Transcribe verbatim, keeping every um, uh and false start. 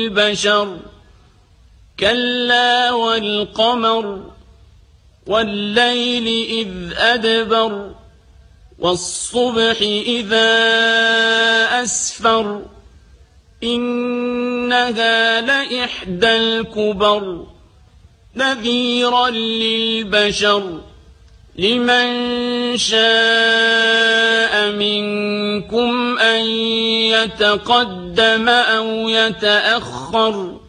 البشر كلا والقمر والليل إذ أدبر والصبح إذا أسفر إنها لإحدى الكبر نذيرا للبشر لمن شاء منكم أن يتقدم أو يتأخر